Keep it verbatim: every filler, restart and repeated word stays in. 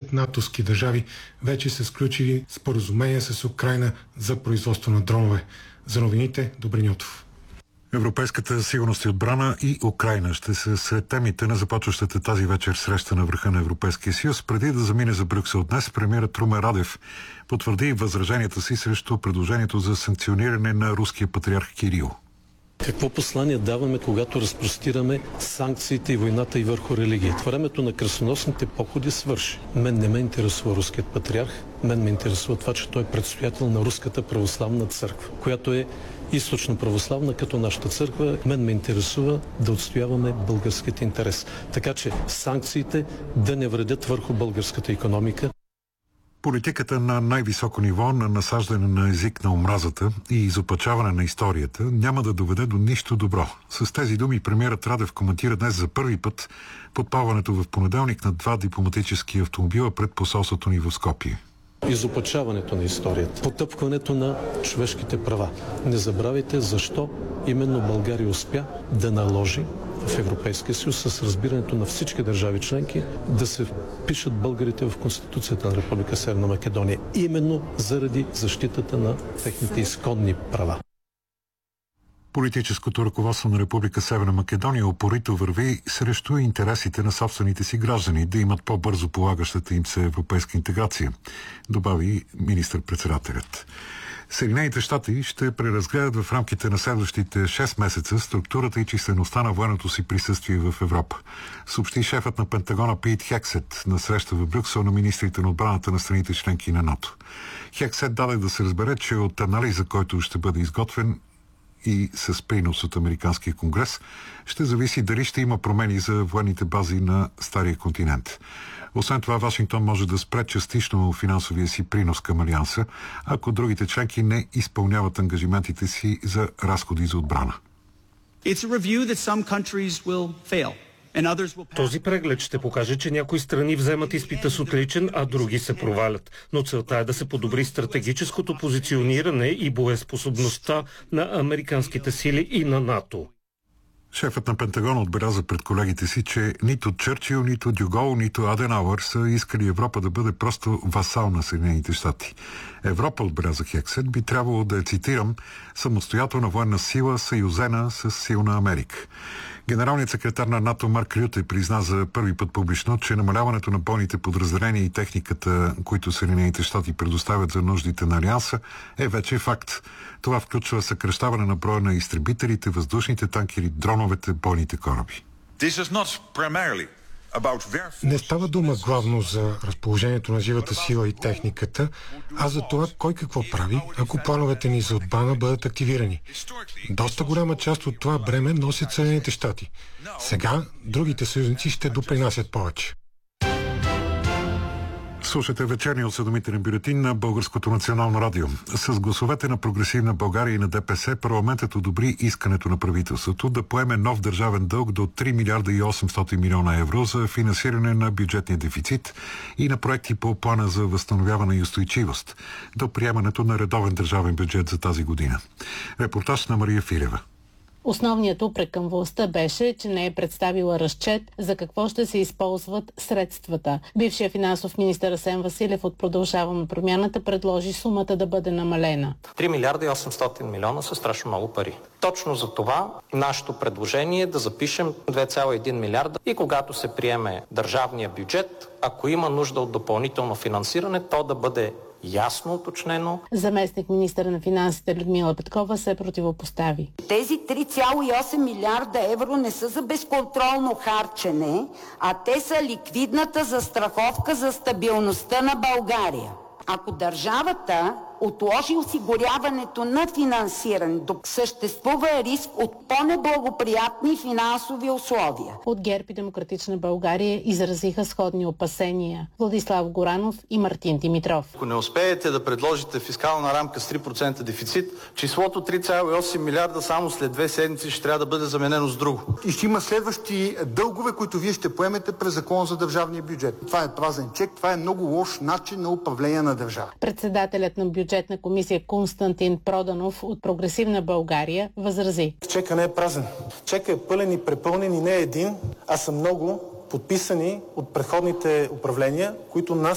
десет натовски държави вече са сключили споразумения с Украйна за производство на дронове. За новините, Добрин Ютов. Европейската сигурност и отбрана и Украйна ще са сред темите на започващата тази вечер среща на върха на Европейския съюз. Преди да замине за Брюксел днес, премиерът Румен Радев потвърди възраженията си срещу предложението за санкциониране на руския патриарх Кирил. Какво послание даваме, когато разпростираме санкциите и войната и върху религията? Времето на кръстоносните походи свърши. Мен не ме интересува руският патриарх, мен ме интересува това, че той е предстоятел на Руската православна църква, която е източно православна като нашата църква. Мен ме интересува да отстояваме българският интерес. Така че санкциите да не вредят върху българската икономика. Политиката на най-високо ниво на насаждане на език на омразата и изопачаване на историята няма да доведе до нищо добро. С тези думи премиерът Радев коментира днес за първи път подпалването в понеделник на два дипломатически автомобила пред посолството ни в Скопие. Изопачаването на историята, потъпкването на човешките права. Не забравяйте защо именно България успя да наложи в Европейския съюз с разбирането на всички държави членки да се впишат българите в Конституцията на Република Северна Македония. Именно заради защитата на техните изконни права. Политическото ръководство на Република Северна Македония упорито върви срещу интересите на собствените си граждани да имат по-бързо полагащата им се европейска интеграция, добави министър-председателят. Съединените щати ще преразгледат в рамките на следващите шест месеца структурата и числеността на военното си присъствие в Европа, съобщи шефът на Пентагона Пит Хексет на среща в Брюксел на министрите на отбраната на страните членки на НАТО. Хексет даде да се разбере, че от анализа, който ще бъде изготвен и с принос от Американския конгрес, ще зависи дали ще има промени за военните бази на Стария континент. Освен това, Вашингтон може да спре частично финансовия си принос към Алианса, ако другите членки не изпълняват ангажиментите си за разходи за отбрана. Този преглед ще покаже, че някои страни вземат изпита с отличен, а други се провалят. Но целта е да се подобри стратегическото позициониране и боеспособността на американските сили и на НАТО. Шефът на Пентагона отбеляза пред колегите си, че нито Чърчил, нито Дюгол, нито Аденауър са искали Европа да бъде просто васал на Съединените щати. Европа, отбеляза Хексет, би трябвало да е, цитирам, самостоятелна военна сила, съюзена с силна Америка. Генералният секретар на НАТО Марк Рюте призна за първи път публично, че намаляването на бойните подразделения и техниката, които Съединените щати предоставят за нуждите на Алианса, е вече факт. Това включва съкращаване на броя на изтребителите, въздушните танкери, дроновете, бойните кораби. Не става дума главно за разположението на живата сила и техниката, а за това кой какво прави, ако плановете ни за отбрана бъдат активирани. Доста голяма част от това бреме носят Съединените щати. Сега другите съюзници ще допринасят повече. Слушате вечерния осведомителен бюлетин на Българското национално радио. С гласовете на Прогресивна България и на ДПС парламентът одобри искането на правителството да поеме нов държавен дълг до три милиарда и осемстотин милиона евро за финансиране на бюджетния дефицит и на проекти по плана за възстановяване и устойчивост до приемането на редовен държавен бюджет за тази година. Репортаж на Мария Филева. Основният упрек към властта беше, че не е представила разчет за какво ще се използват средствата. Бившият финансов министър Асен Василев от Продължаваме промяната предложи сумата да бъде намалена. три милиарда и осемстотин милиона са страшно много пари. Точно за това нашето предложение е да запишем две цяло и един милиарда и когато се приеме държавния бюджет, ако има нужда от допълнително финансиране, то да бъде ясно уточнено. Заместник министър на финансите Людмила Петкова се противопостави. Тези три цяло и осем милиарда евро не са за безконтролно харчене, а те са ликвидната застраховка за стабилността на България. Ако държавата отложи осигуряването на финансиране, докато съществува риск от по-неблагоприятни финансови условия. От ГЕРБ и Демократична България изразиха сходни опасения Владислав Горанов и Мартин Димитров. Ако не успеете да предложите фискална рамка с три процента дефицит, числото три цяло и осем милиарда само след две седмици ще трябва да бъде заменено с друго. И ще има следващи дългове, които вие ще поемете през Закона за държавния бюджет. Това е празен чек, това е много лош начин на управление на държава. Председателят на бюджетна комисия Константин Проданов от Прогресивна България възрази. Чека не е празен. Чека е пълен и препълнен и не е един, а са много подписани от предходните управления, които нас